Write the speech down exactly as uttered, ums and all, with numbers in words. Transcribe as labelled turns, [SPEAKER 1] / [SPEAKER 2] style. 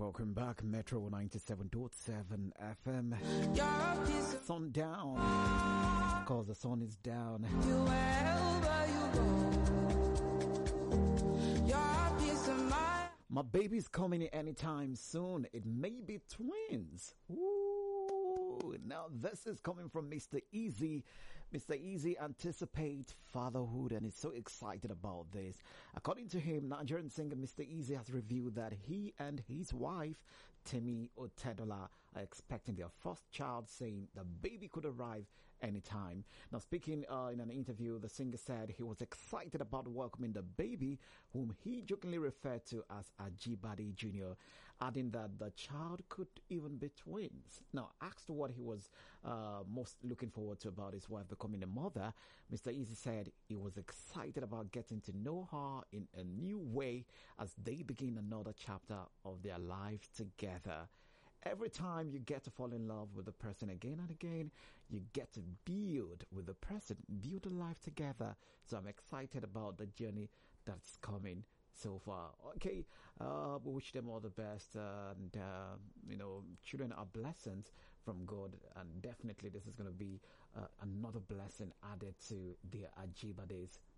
[SPEAKER 1] Welcome back, Metro ninety-seven point seven F M. Sun down, cause the sun is down.
[SPEAKER 2] Wherever you go, your peace of mind.
[SPEAKER 1] My baby's coming anytime soon. It may be twins. Ooh, now this is coming from Mister Easy. Mister Easy anticipates fatherhood and is so excited about this. According to him, Nigerian singer Mister Easy has revealed that he and his wife, Temi Otedola, are expecting their first child, saying the baby could arrive anytime. Now, speaking uh, in an interview, the singer said he was excited about welcoming the baby, whom he jokingly referred to as Ajibade Junior, adding that the child could even be twins. Now, asked what he was uh, most looking forward to about his wife becoming a mother, Mister Easy said he was excited about getting to know her in a new way as they begin another chapter of their life together. Every time you get to fall in love with the person again and again, you get to build with the person, build a life together. So I'm excited about the journey that's coming so far. Okay, uh, we wish them all the best, uh, and uh, you know, children are blessings from God, and definitely this is going to be uh, another blessing added to their Ajibades